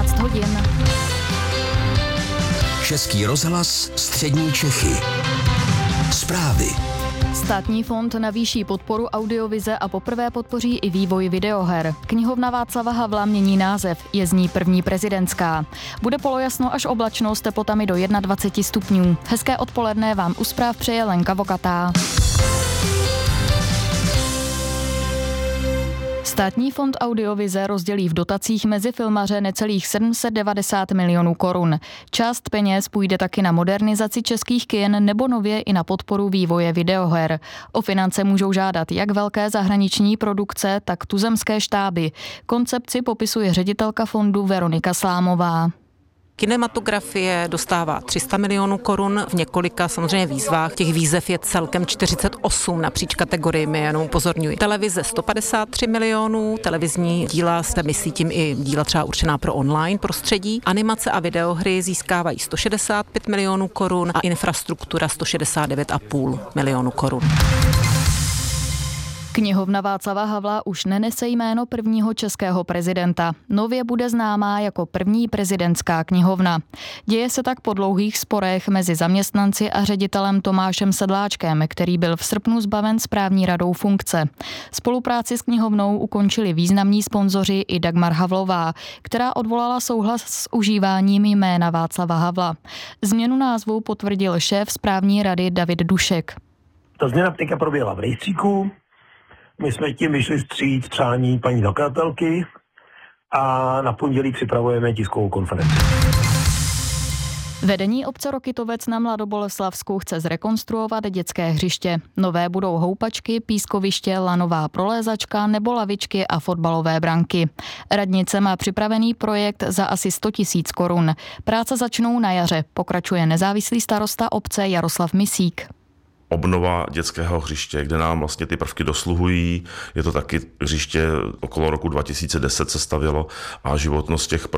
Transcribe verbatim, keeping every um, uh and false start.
dvanáct hodin. Český rozhlas Střední Čechy. Zprávy. Státní fond navýší podporu audiovize a poprvé podpoří i vývoj videoher. Knihovna Václava Havla mění název, je z ní první prezidentská. Bude polojasno až oblačno s teplotami do dvacet jedna stupňů. Hezké odpoledne vám u zpráv přeje Lenka Vokatá. Státní fond audiovize rozdělí v dotacích mezi filmaře necelých sedm set devadesát milionů korun. Část peněz půjde taky na modernizaci českých kin nebo nově i na podporu vývoje videoher. O finance můžou žádat jak velké zahraniční produkce, tak tuzemské štáby. Koncepci popisuje ředitelka fondu Veronika Slámová. Kinematografie dostává tři sta milionů korun v několika samozřejmě výzvách. Těch výzev je celkem čtyřicet osm napříč kategoriemi, jenom upozorňuji. Televize sto padesát tři milionů, televizní díla, jste myslí tím i díla třeba určená pro online prostředí. Animace a videohry získávají sto šedesát pět milionů korun a infrastruktura sto šedesát devět a půl milionu korun. Knihovna Václava Havla už nenese jméno prvního českého prezidenta. Nově bude známá jako první prezidentská knihovna. Děje se tak po dlouhých sporech mezi zaměstnanci a ředitelem Tomášem Sedláčkem, který byl v srpnu zbaven správní radou funkce. Spolupráci s knihovnou ukončili významní sponzoři i Dagmar Havlová, která odvolala souhlas s užíváním jména Václava Havla. Změnu názvu potvrdil šéf správní rady David Dušek. Ta změna teďka proběhla v rejstříku. My jsme tím vyšli vstříc přání paní zakladatelky a na pondělí připravujeme tiskovou konferenci. Vedení obce Rokytovec na Mladoboleslavsku chce zrekonstruovat dětské hřiště. Nové budou houpačky, pískoviště, lanová prolézačka nebo lavičky a fotbalové branky. Radnice má připravený projekt za asi sto tisíc korun. Práce začnou na jaře, pokračuje nezávislý starosta obce Jaroslav Misík. Obnova dětského hřiště, kde nám vlastně ty prvky dosluhují. Je to taky hřiště okolo roku dva tisíce deset se stavělo a životnost těch